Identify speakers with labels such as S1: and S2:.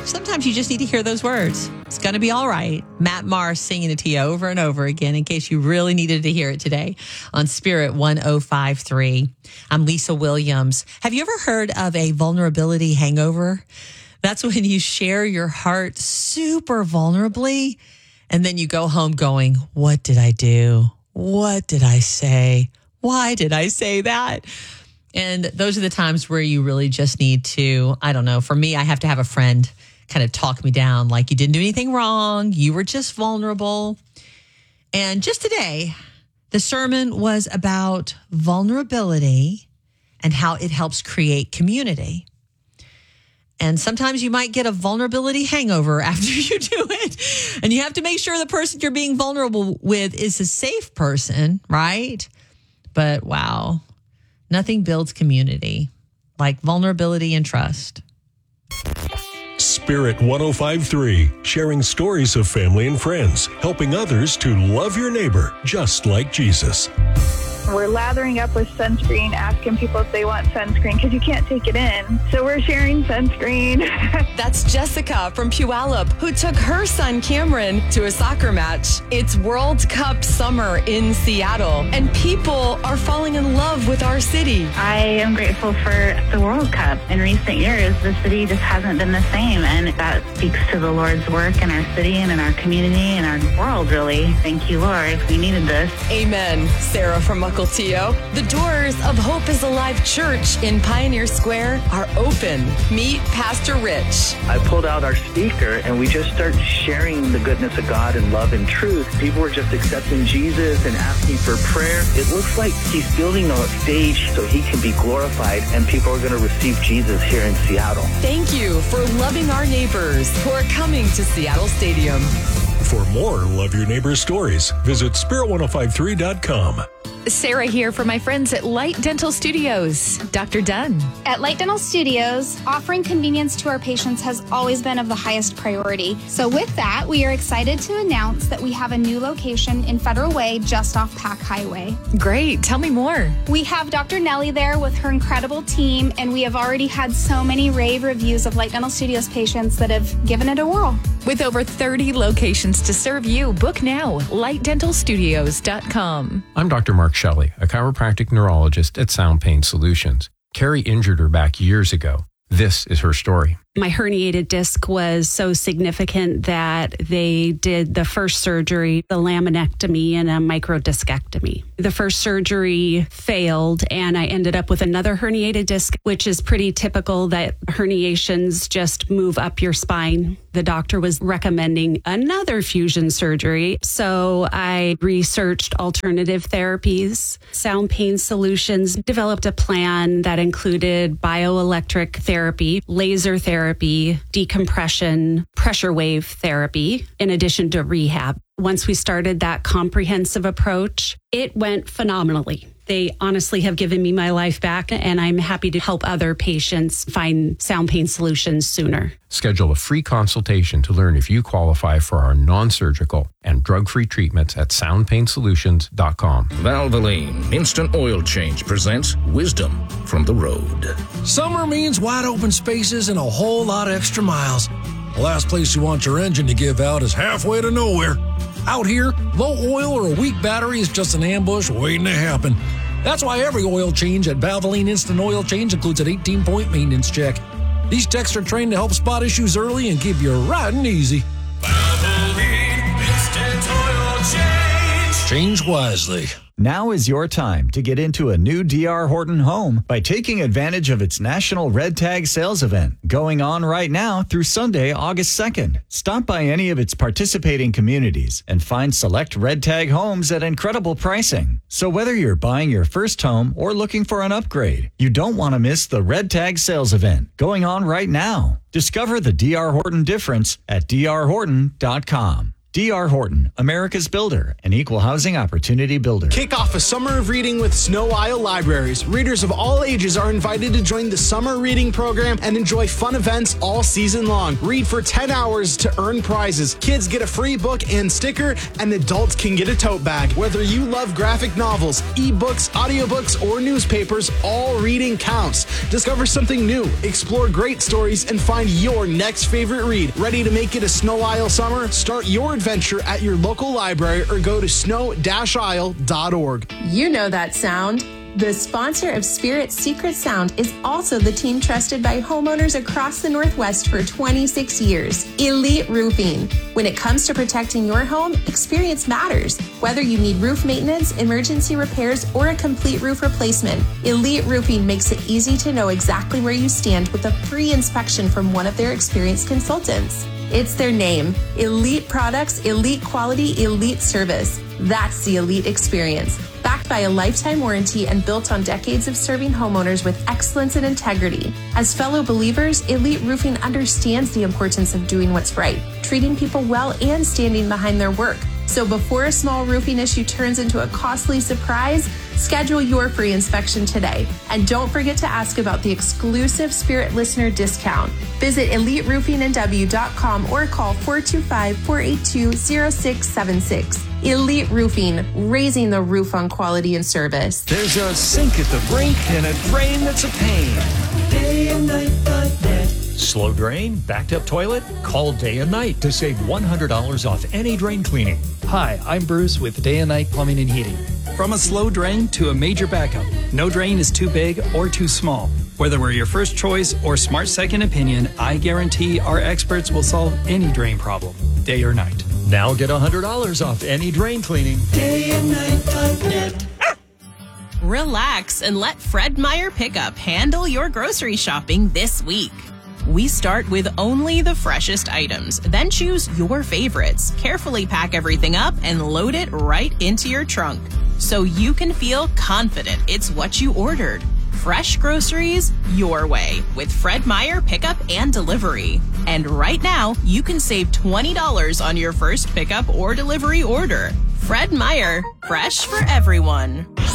S1: sometimes you just need to hear those words. It's going to be all right. Matt Mars singing it to you over and over again in case you really needed to hear it today on Spirit 105.3. I'm Lisa Williams. Have you ever heard of a vulnerability hangover? That's when you share your heart super vulnerably and then you go home going, what did I do? What did I say? Why did I say that? And those are the times where you really just need to, I don't know, for me, I have to have a friend kind of talk me down like you didn't do anything wrong. You were just vulnerable. And just today, the sermon was about vulnerability and how it helps create community. And sometimes you might get a vulnerability hangover after you do it. And you have to make sure the person you're being vulnerable with is a safe person, right? But wow, nothing builds community like vulnerability and trust.
S2: Spirit 105.3, sharing stories of family and friends, helping others to love your neighbor just like Jesus.
S3: We're lathering up with sunscreen, asking people if they want sunscreen because you can't take it in. So we're sharing sunscreen.
S4: That's Jessica from Puyallup, who took her son Cameron to a soccer match. It's World Cup summer in Seattle, and people are falling in love with our city.
S5: I am grateful for the World Cup. In recent years, the city just hasn't been the same, and that speaks to the Lord's work in our city and in our community and our world, really. Thank you, Lord. We needed this.
S4: Amen. Sarah from Mukilteo. The doors of Hope is Alive Church in Pioneer Square are open. Meet Pastor Rich.
S6: I pulled out our speaker and we just started sharing the goodness of God and love and truth. People were just accepting Jesus and asking for prayer. It looks like he's building a stage so he can be glorified and people are going to receive Jesus here in Seattle.
S4: Thank you for loving our neighbors who are coming to Seattle Stadium.
S2: For more Love Your Neighbor stories, visit spirit1053.com.
S7: Sarah here for my friends at Light Dental Studios. Dr. Dunn.
S8: At Light Dental Studios, offering convenience to our patients has always been of the highest priority. So with that, we are excited to announce that we have a new location in Federal Way just off Pack Highway.
S7: Great. Tell me more.
S8: We have Dr. Nellie there with her incredible team, and we have already had so many rave reviews of Light Dental Studios patients that have given it a whirl.
S7: With over 30 locations to serve you, book now. lightdentalstudios.com.
S9: I'm Dr. Mark Shelley, a chiropractic neurologist at Sound Pain Solutions. Carrie injured her back years ago. This is her story.
S10: My herniated disc was so significant that they did the first surgery, the laminectomy and a microdiscectomy. The first surgery failed and I ended up with another herniated disc, which is pretty typical that herniations just move up your spine. The doctor was recommending another fusion surgery. So I researched alternative therapies. Sound Pain Solutions developed a plan that included bioelectric therapy, laser therapy, decompression, pressure wave therapy, in addition to rehab. Once we started that comprehensive approach, it went phenomenally. They honestly have given me my life back, and I'm happy to help other patients find Sound Pain Solutions sooner.
S9: Schedule a free consultation to learn if you qualify for our non-surgical and drug-free treatments at soundpainsolutions.com.
S11: Valvoline Instant Oil Change presents Wisdom from the Road.
S12: Summer means wide open spaces and a whole lot of extra miles. The last place you want your engine to give out is halfway to nowhere. Out here, low oil or a weak battery is just an ambush waiting to happen. That's why every oil change at Valvoline Instant Oil Change includes an 18-point maintenance check. These techs are trained to help spot issues early and keep you riding easy.
S13: Valvoline Instant Oil Change.
S12: Change wisely.
S14: Now is your time to get into a new D.R. Horton home by taking advantage of its National Red Tag Sales Event going on right now through Sunday, August 2nd. Stop by any of its participating communities and find select Red Tag homes at incredible pricing. So whether you're buying your first home or looking for an upgrade, you don't want to miss the Red Tag Sales Event going on right now. Discover the D.R. Horton difference at drhorton.com. D.R. Horton, America's builder, an equal housing opportunity builder.
S15: Kick off a summer of reading with Snow Isle Libraries. Readers of all ages are invited to join the summer reading program and enjoy fun events all season long. Read for 10 hours to earn prizes. Kids get a free book and sticker, and adults can get a tote bag. Whether you love graphic novels, ebooks, audiobooks, or newspapers, all reading counts. Discover something new, explore great stories, and find your next favorite read. Ready to make it a Snow Isle summer? Start your adventure at your local library or go to snow-isle.org.
S16: You know that sound. The sponsor of Spirit Secret Sound is also the team trusted by homeowners across the Northwest for 26 years, Elite Roofing. When it comes to protecting your home, experience matters. Whether you need roof maintenance, emergency repairs, or a complete roof replacement, Elite Roofing makes it easy to know exactly where you stand with a free inspection from one of their experienced consultants. It's their name, Elite Products, Elite Quality, Elite Service. That's the Elite experience. Backed by a lifetime warranty and built on decades of serving homeowners with excellence and integrity. As fellow believers, Elite Roofing understands the importance of doing what's right, treating people well, and standing behind their work. So before a small roofing issue turns into a costly surprise, schedule your free inspection today. And don't forget to ask about the exclusive Spirit Listener discount. Visit EliteRoofingNW.com or call 425-482-0676. Elite Roofing, raising the roof on quality and service.
S17: There's a sink at the brink and a drain that's a pain. DayandNight.net. Slow drain? Backed up toilet? Call Day and Night to save $100 off any drain cleaning.
S18: Hi, I'm Bruce with Day and Night Plumbing and Heating. From a slow drain to a major backup, no drain is too big or too small. Whether we're your first choice or smart second opinion, I guarantee our experts will solve any drain problem, day or night.
S17: Now get $100 off any drain cleaning. DayandNight.net.
S19: Relax and let Fred Meyer Pickup handle your grocery shopping this week. We start with only the freshest items, then choose your favorites, carefully pack everything up, and load it right into your trunk so you can feel confident it's what you ordered. Fresh groceries your way with Fred Meyer Pickup and Delivery. And right now, you can save $20 on your first pickup or delivery order. Fred Meyer, fresh for everyone.